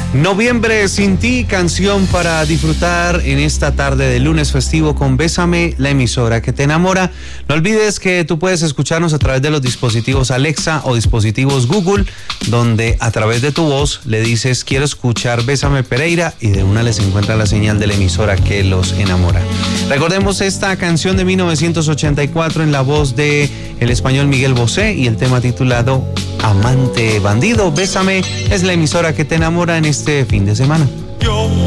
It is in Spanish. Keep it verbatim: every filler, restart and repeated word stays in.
Noviembre sin ti, canción para disfrutar en esta tarde de lunes festivo con Bésame, la emisora que te enamora. No olvides que tú puedes escucharnos a través de los dispositivos Alexa o dispositivos Google, donde a través de tu voz le dices quiero escuchar Bésame Pereira y de una les encuentra la señal de la emisora que los enamora. Recordemos esta canción de mil novecientos ochenta y cuatro en la voz de el español Miguel Bosé y el tema titulado Amante Bandido. Bésame es la emisora que te enamora en este fin de semana. Yo